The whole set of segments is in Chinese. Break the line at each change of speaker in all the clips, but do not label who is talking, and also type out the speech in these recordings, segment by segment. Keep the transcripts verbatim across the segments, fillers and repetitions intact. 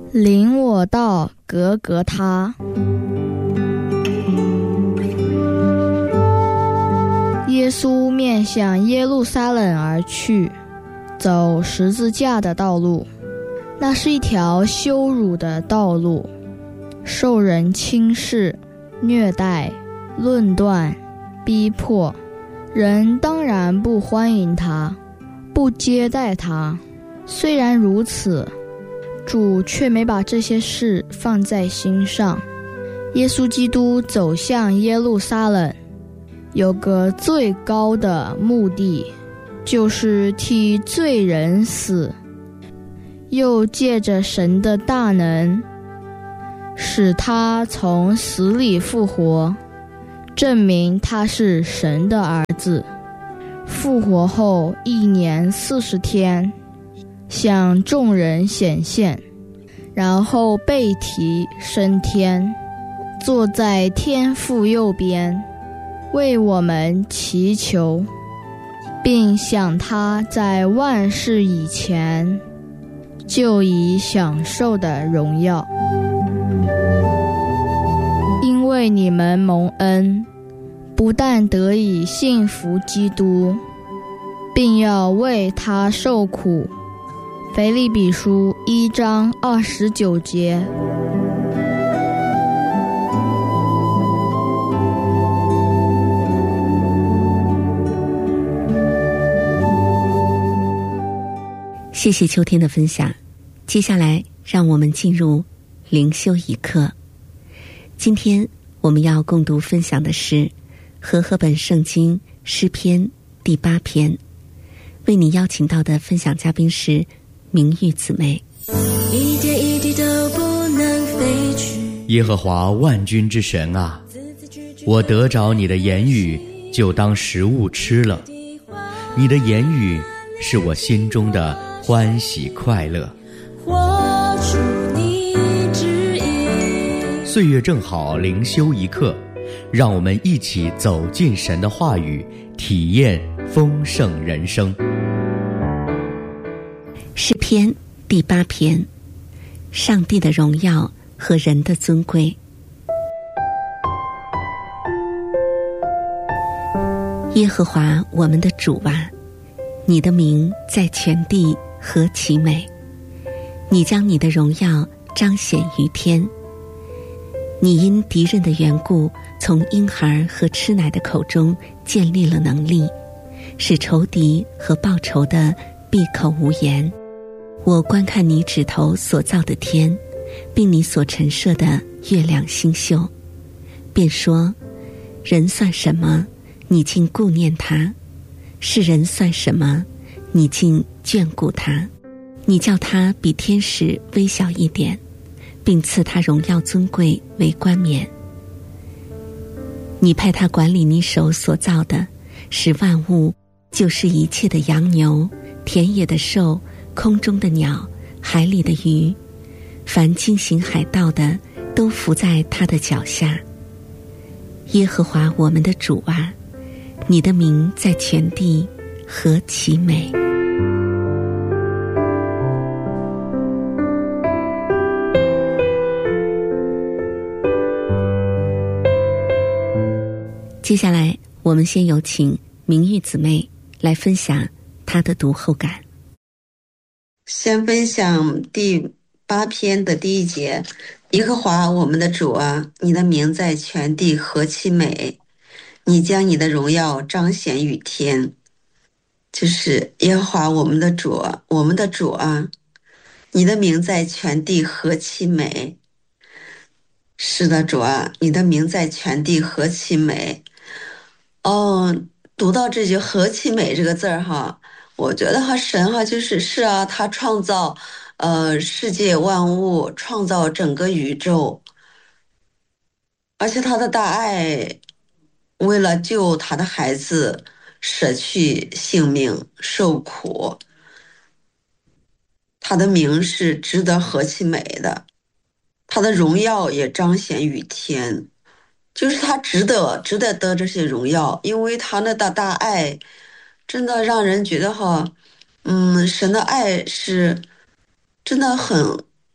领我到革革他。耶稣面向耶路撒冷而去，走十字架的道路。那是一条羞辱的道路，受人轻视、虐待、论断、逼迫。人当然不欢迎他，不接待他。虽然如此，主却没把这些事放在心上。耶稣基督走向耶路撒冷，有个最高的目的，就是替罪人死，又借着神的大能，使他从死里复活，证明他是神的儿子。复活后一年四十天，向众人显现，然后被提升天，坐在天父右边，为我们祈求，并向他在万事以前就已享受的荣耀。因为你们蒙恩，不但得以信服基督，并要为他受苦。腓立比书一章二十九节。
谢谢秋天的分享，接下来让我们进入灵修一课。今天我们要共读分享的是和合本圣经诗篇第八篇，为你邀请到的分享嘉宾是明玉姊妹。
一点一滴都不能飞去。
耶和华万军之神啊，我得着你的言语，就当食物吃了。你的言语是我心中的欢喜快乐。
活出你旨意。
岁月正好，灵修一刻，让我们一起走进神的话语，体验丰盛人生。
诗篇第八篇，上帝的荣耀和人的尊贵。耶和华我们的主啊，你的名在全地何其美！你将你的荣耀彰显于天。你因敌人的缘故，从婴孩和吃奶的口中建立了能力，使仇敌和报仇的闭口无言。我观看你指头所造的天，并你所陈设的月亮星宿，便说：人算什么，你竟顾念他；是人算什么，你竟眷顾他。你叫他比天使微小一点，并赐他荣耀尊贵为冠冕。你派他管理你手所造的，使万物，就是一切的羊牛、田野的兽、空中的鸟、海里的鱼，凡经行海道的，都伏在他的脚下。耶和华我们的主啊，你的名在全地何其美！接下来我们先有请明玉姊妹来分享她的读后感。
先分享第八篇的第一节。耶和华我们的主啊，你的名在全地何其美！你将你的荣耀彰显于天。就是耶和华我们的主啊，我们的主啊，你的名在全地何其美！是的，主啊，你的名在全地何其美！哦，读到这句何其美这个字儿哈，我觉得哈神哈就是是啊，他创造呃世界万物，创造整个宇宙，而且他的大爱，为了救他的孩子，舍去性命受苦，他的名是值得何其美的，他的荣耀也彰显于天。就是他值得值得得这些荣耀，因为他那大大爱真的让人觉得哈，嗯，神的爱是真的很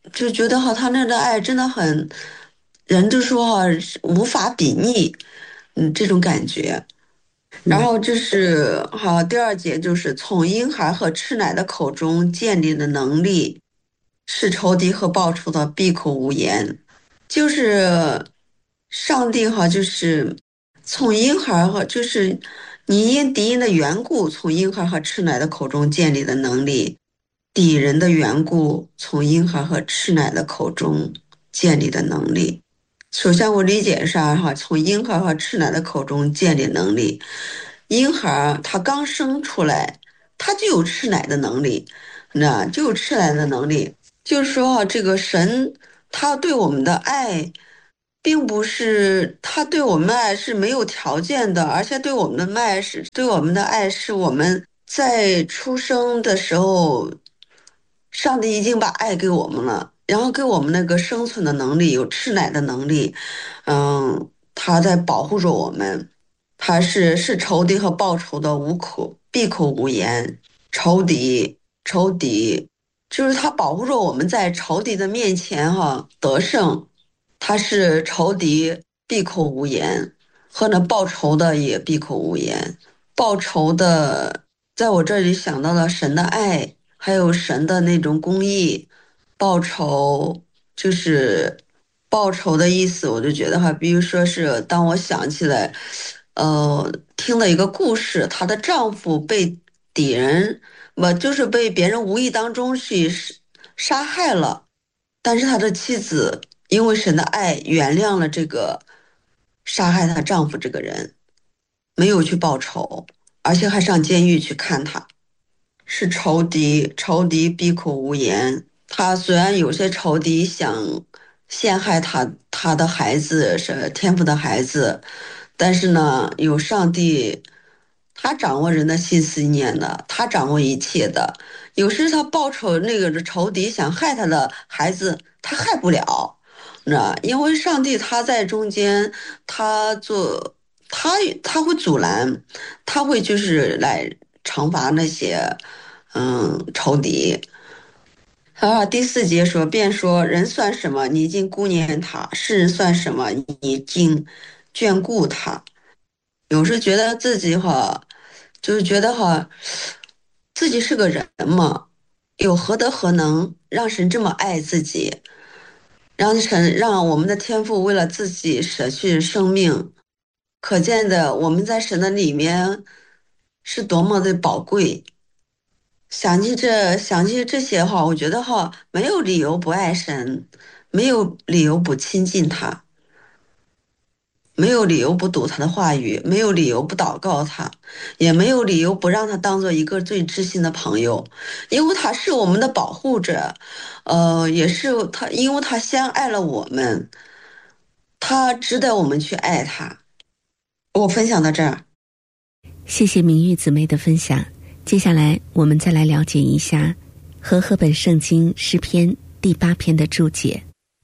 就觉得哈，他那个爱真的很，人就说哈无法比拟，嗯，这种感觉。然后这是好，第二节就是从婴孩和吃奶的口中建立的能力，是仇敌和报仇的闭口无言。就是上帝哈，就是从婴孩和就是你因敌人的缘故，从婴孩和吃奶的口中建立的能力，敌人的缘故，从婴孩和吃奶的口中建立的能力。首先我理解上哈，从婴孩和吃奶的口中建立能力。婴孩他刚生出来，他就有吃奶的能力，那就有吃奶的能力。就是说这个神他对我们的爱，并不是他对我们的爱是没有条件的，而且对我们的爱是对我们的爱是我们在出生的时候，上帝已经把爱给我们了，然后给我们那个生存的能力，有吃奶的能力，嗯，他在保护着我们。他是是仇敌和报仇的无口闭口无言，仇敌仇敌就是他保护着我们在仇敌的面前哈得胜，他是仇敌闭口无言，和那报仇的也闭口无言。报仇的在我这里想到了神的爱，还有神的那种公义。报仇就是报仇的意思，我就觉得哈，比如说是当我想起来。呃，听了一个故事，她的丈夫被敌人，我就是被别人无意当中去杀害了，但是他的妻子因为神的爱原谅了这个杀害她丈夫这个人，没有去报仇，而且还上监狱去看他。是仇敌，仇敌闭口无言。他虽然有些仇敌想陷害他他的孩子，是天父的孩子。但是呢，有上帝，他掌握人的心思念的，他掌握一切的。有时他报仇，那个仇敌想害他的孩子，他害不了，那因为上帝他在中间，他做他他会阻拦，他会就是来惩罚那些嗯仇敌。啊，第四节说，便说人算什么？你竟顾念他；世人算什么？你竟眷顾他。有时觉得自己哈，就是觉得哈，自己是个人嘛，有何德何能让神这么爱自己，让神让我们的天父为了自己舍去生命，可见的我们在神的里面是多么的宝贵。想起这想起这些哈，我觉得哈，没有理由不爱神，没有理由不亲近他。没有理由不读他的话语，没有理由不祷告他，也没有理由不让他当做一个最知心的朋友，因为他是我们的保护者，呃，也是他，因为他先爱了我们，他值得我们去爱他。我分享到这儿。
谢谢明玉姊妹的分享。接下来我们再来了解一下和合本圣经诗篇第八篇的注解。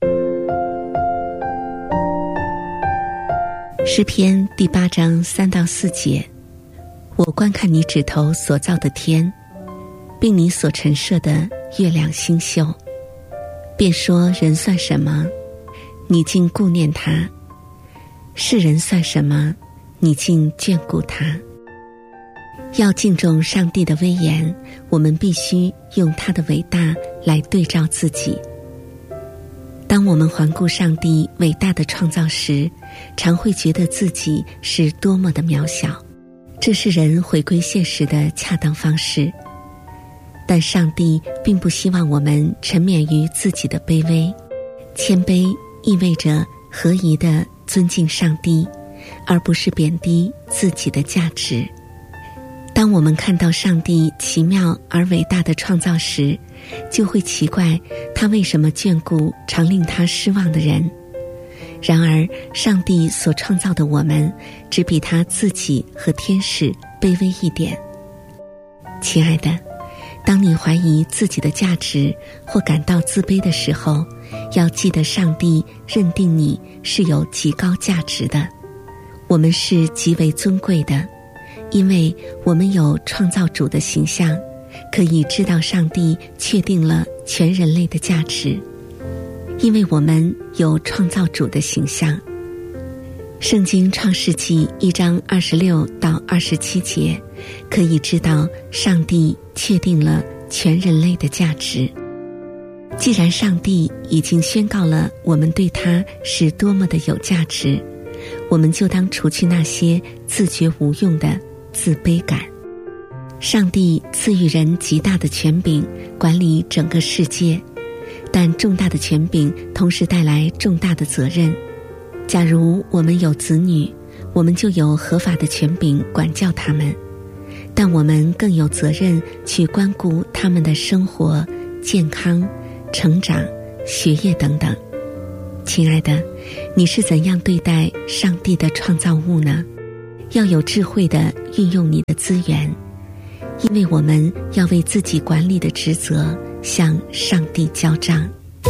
诗篇第八章三到四节，我观看你指头所造的天，并你所陈设的月亮星宿，便说人算什么？你竟顾念他；世人算什么？你竟眷顾他。要敬重上帝的威严，我们必须用他的伟大来对照自己。当我们环顾上帝伟大的创造时，常会觉得自己是多么的渺小，这是人回归现实的恰当方式。但上帝并不希望我们沉湎于自己的卑微，谦卑意味着合宜的尊敬上帝，而不是贬低自己的价值。当我们看到上帝奇妙而伟大的创造时，就会奇怪他为什么眷顾常令他失望的人。然而上帝所创造的我们只比他自己和天使卑微一点。亲爱的，当你怀疑自己的价值或感到自卑的时候，要记得上帝认定你是有极高价值的。我们是极为尊贵的，因为我们有创造主的形象，可以知道上帝确定了全人类的价值。 因为我们有创造主的形象。圣经创世纪一章二十六到二十七节，可以知道上帝确定了全人类的价值。既然上帝已经宣告了我们对他是多么的有价值，我们就当除去那些自觉无用的自卑感。上帝赐予人极大的权柄，管理整个世界，但重大的权柄同时带来重大的责任。假如我们有子女，我们就有合法的权柄管教他们，但我们更有责任去关顾他们的生活、健康、成长、学业等等。亲爱的，你是怎样对待上帝的创造物呢？要有智慧地运用你的资源，因为我们要为自己管理的职责向上帝交账。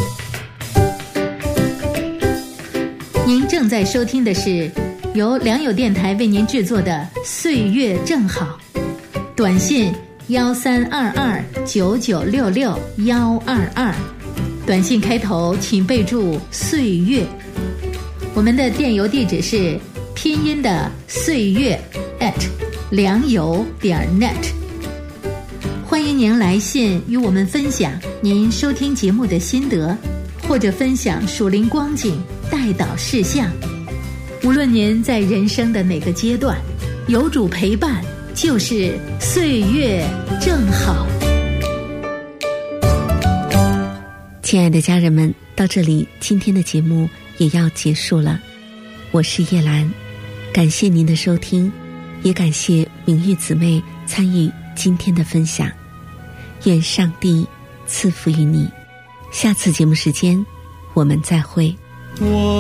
您正在收听的是由良友电台为您制作的《岁月正好》，短信幺三二二九九六六幺二二，短信开头请备注岁月。我们的电邮地址是拼音的岁月 at 良友点 net。欢迎您来信与我们分享您收听节目的心得，或者分享属灵光景、代祷事项。无论您在人生的哪个阶段，有主陪伴就是岁月正好。
亲爱的家人们，到这里今天的节目也要结束了。我是叶兰，感谢您的收听，也感谢明玉姊妹参与今天的分享。愿上帝赐福于你。下次节目时间我们再会。
我